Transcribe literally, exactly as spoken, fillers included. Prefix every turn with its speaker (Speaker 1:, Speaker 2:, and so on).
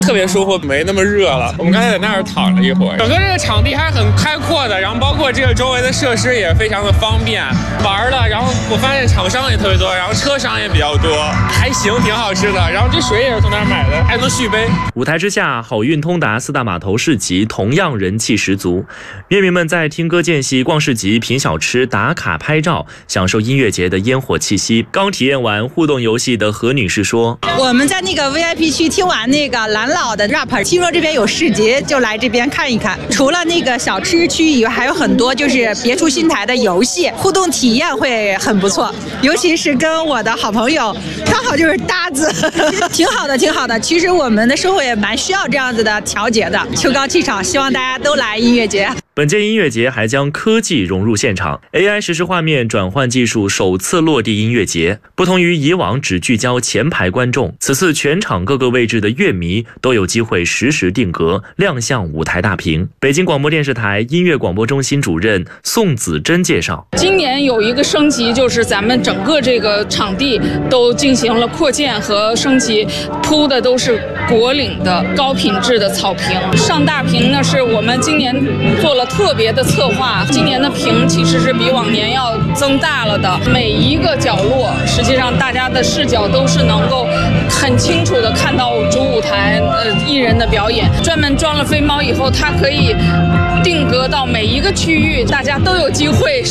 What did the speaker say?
Speaker 1: 特别舒服，没那么热了。我们刚才在那儿躺了一会儿，整个这个场地还很开阔的，然后包括这个周围的设施也非常的方便玩了。然后我发现厂商也特别多，然后车商也比较多，还行，挺好吃的。然后这水也是从那儿买的，还能续杯。
Speaker 2: 舞台之下，好运通达四大码头市集同样人气十足，乐迷们在听歌间隙、逛市集、品小吃、打卡拍照，享受音乐节的烟火气息。刚体验完互动游戏的何女士说：“
Speaker 3: 我们在那个 V I P 区听完那个蓝老的 rap， 听说这边有市集，就来这边看一看。除了那个小吃区以外，还有很多就是别出心裁的游戏，互动体验会很不错。尤其是跟我的好朋友，刚好就是搭子，挺好的，挺好的。其实我们的生活也蛮需要这样子的调节的。秋高气爽，希望大家都来音乐节。”
Speaker 2: 本届音乐节还将科技融入现场 ，A I 实时画面转换技术首次落地音乐节。不同于以往只聚焦前排观众，此次全场各个位置的乐迷都有机会实时定格，亮相舞台大屏。北京广播电视台音乐广播中心主任宋子珍介绍，
Speaker 4: 今年有一个升级，就是咱们整个这个场地都进行了扩建和升级，铺的都是国岭的高品质的草坪。上大屏呢，是我们今年做了特别的策划，今年的屏其实是比往年要增大了的，每一个角落实际上大家的视角都是能够很清楚的看到主舞台呃艺人的表演。专门装了飞猫以后，它可以定格到每一个区域，大家都有机会